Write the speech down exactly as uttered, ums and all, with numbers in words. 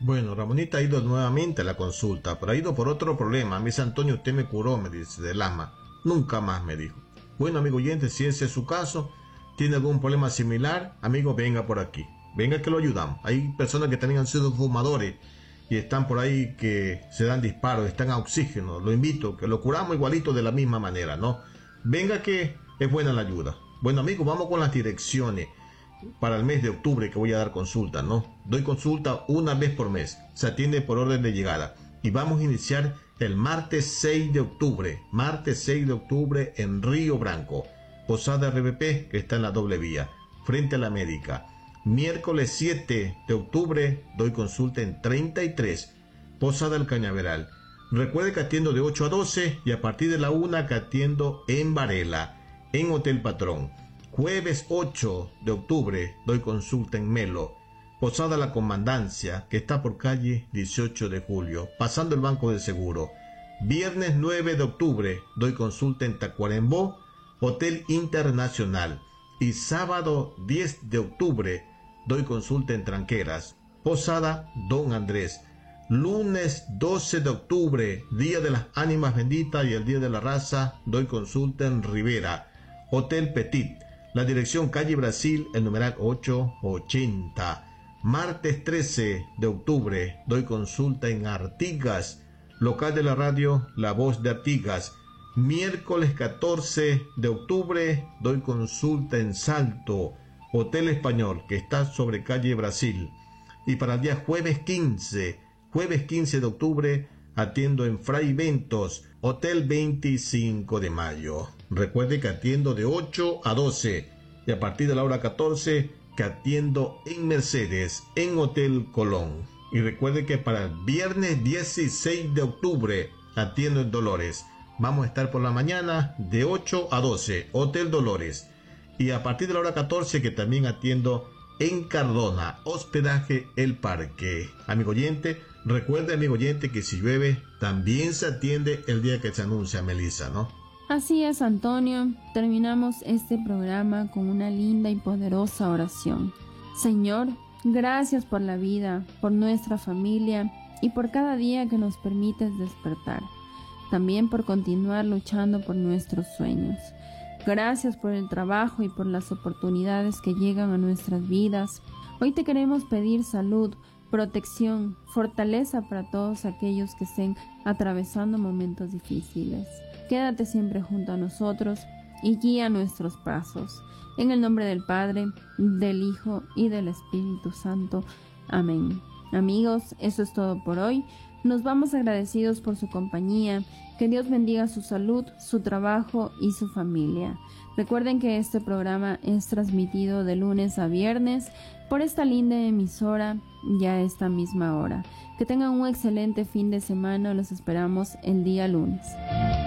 Bueno, Ramonita ha ido nuevamente a la consulta, pero ha ido por otro problema. Miss Antonio, usted me curó, me dice, del asma. Nunca más, me dijo. Bueno, amigo oyente, si ese es su caso, tiene algún problema similar, amigo, venga por aquí. Venga que lo ayudamos. Hay personas que también han sido fumadores y están por ahí que se dan disparos, están a oxígeno. Lo invito, que lo curamos igualito de la misma manera, ¿no? Venga que es buena la ayuda. Bueno, amigos, vamos con las direcciones para el mes de octubre que voy a dar consulta, ¿no? Doy consulta una vez por mes. Se atiende por orden de llegada. Y vamos a iniciar el martes seis de octubre. Martes seis de octubre en Río Branco. Posada R B P, que está en la doble vía, frente a la América. Miércoles siete de octubre doy consulta en treinta y tres. Posada El Cañaveral. Recuerde que atiendo de ocho a doce y a partir de la una que atiendo en Varela, en Hotel Patrón. Jueves ocho de octubre doy consulta en Melo. Posada La Comandancia, que está por calle dieciocho de julio, pasando el Banco de Seguro. Viernes nueve de octubre doy consulta en Tacuarembó, Hotel Internacional. Y sábado diez de octubre doy consulta en Tranqueras, Posada Don Andrés. Lunes doce de octubre, Día de las Ánimas Benditas y el Día de la Raza, doy consulta en Rivera, Hotel Petit. La dirección calle Brasil, el numeral ochocientos ochenta. Martes trece de octubre doy consulta en Artigas, local de la radio La Voz de Artigas. Miércoles catorce de octubre doy consulta en Salto, Hotel Español, que está sobre calle Brasil. Y para el día jueves quince, jueves quince de octubre atiendo en Fray Ventos, Hotel veinticinco de mayo. Recuerde que atiendo de ocho a doce y a partir de la hora catorce que atiendo en Mercedes, en Hotel Colón. Y recuerde que para el viernes dieciséis de octubre atiendo en Dolores. Vamos a estar por la mañana de ocho a doce, Hotel Dolores. Y a partir de la hora catorce que también atiendo en Cardona, hospedaje El Parque. Amigo oyente, recuerde, amigo oyente, que si llueve también se atiende el día que se anuncia, Melissa, ¿no? Así es, Antonio. Terminamos este programa con una linda y poderosa oración. Señor, gracias por la vida, por nuestra familia y por cada día que nos permites despertar. También por continuar luchando por nuestros sueños. Gracias por el trabajo y por las oportunidades que llegan a nuestras vidas. Hoy te queremos pedir salud, protección, fortaleza para todos aquellos que estén atravesando momentos difíciles. Quédate siempre junto a nosotros y guía nuestros pasos. En el nombre del Padre, del Hijo y del Espíritu Santo. Amén. Amigos, eso es todo por hoy. Nos vamos agradecidos por su compañía. Que Dios bendiga su salud, su trabajo y su familia. Recuerden que este programa es transmitido de lunes a viernes por esta linda emisora ya a esta misma hora. Que tengan un excelente fin de semana. Los esperamos el día lunes.